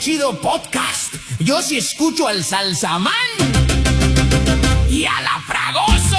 Chido podcast. Yo sí escucho al Salsamán y a la Fragoso.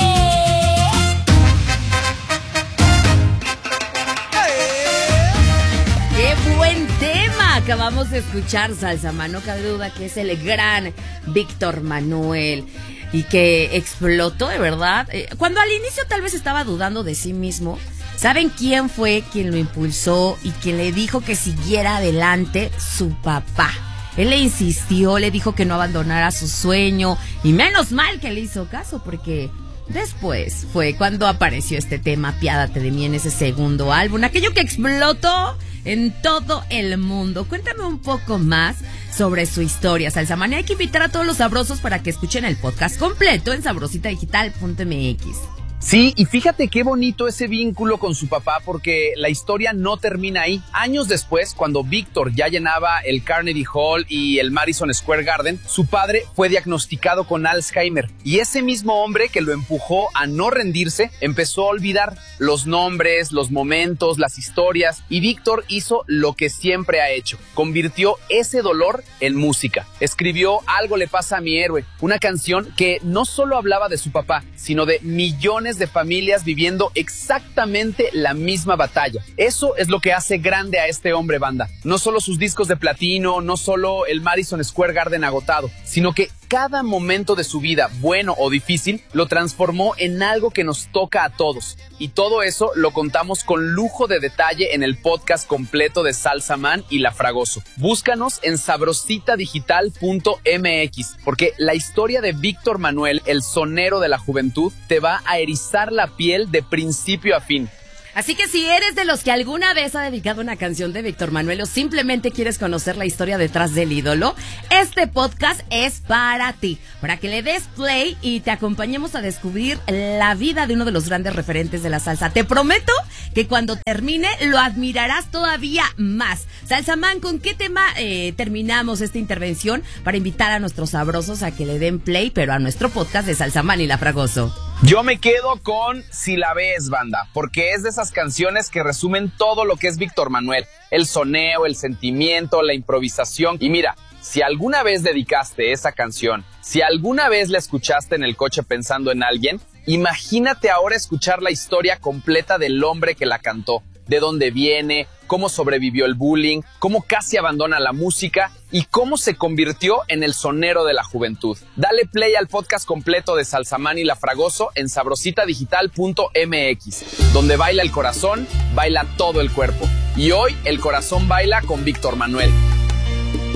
¡Qué buen tema! Acabamos de escuchar, Salsamán. No cabe duda que es el gran Víctor Manuel y que explotó de verdad. Cuando al inicio tal vez estaba dudando de sí mismo, ¿saben quién fue quien lo impulsó y quien le dijo que siguiera adelante? Su papá. Él le insistió, le dijo que no abandonara su sueño y menos mal que le hizo caso porque después fue cuando apareció este tema Apiádate de mí en ese segundo álbum, aquello que explotó en todo el mundo. Cuéntame un poco más sobre su historia, Salsamán. Hay que invitar a todos los sabrosos para que escuchen el podcast completo en sabrositadigital.mx. Sí, y fíjate qué bonito ese vínculo con su papá, porque la historia no termina ahí. Años después, cuando Víctor ya llenaba el Carnegie Hall y el Madison Square Garden, su padre fue diagnosticado con Alzheimer. Y ese mismo hombre que lo empujó a no rendirse, empezó a olvidar los nombres, los momentos, las historias. Y Víctor hizo lo que siempre ha hecho. Convirtió ese dolor en música. Escribió Algo le pasa a mi héroe, una canción que no solo hablaba de su papá, sino de millones de familias viviendo exactamente la misma batalla. Eso es lo que hace grande a este hombre, banda. No solo sus discos de platino, no solo el Madison Square Garden agotado, sino que cada momento de su vida, bueno o difícil, lo transformó en algo que nos toca a todos. Y todo eso lo contamos con lujo de detalle en el podcast completo de Salsamán y La Fragoso. Búscanos en sabrositadigital.mx, porque la historia de Víctor Manuel, el sonero de la juventud, te va a erizar la piel de principio a fin. Así que si eres de los que alguna vez ha dedicado una canción de Víctor Manuel o simplemente quieres conocer la historia detrás del ídolo, este podcast es para ti, para que le des play y te acompañemos a descubrir la vida de uno de los grandes referentes de la salsa. Te prometo que cuando termine lo admirarás todavía más. Salsamán, ¿con qué tema terminamos esta intervención para invitar a nuestros sabrosos a que le den play, pero a nuestro podcast de Salsamán y La Fragoso? Yo me quedo con Si la ves, banda, porque es de esas canciones que resumen todo lo que es Víctor Manuel. El soneo, el sentimiento, la improvisación. Y mira, si alguna vez dedicaste esa canción, si alguna vez la escuchaste en el coche pensando en alguien, imagínate ahora escuchar la historia completa del hombre que la cantó. De dónde viene, cómo sobrevivió el bullying, cómo casi abandona la música y cómo se convirtió en el sonero de la juventud. Dale play al podcast completo de Salsamán y La Fragoso en sabrositadigital.mx, donde baila el corazón, baila todo el cuerpo. Y hoy el corazón baila con Víctor Manuel.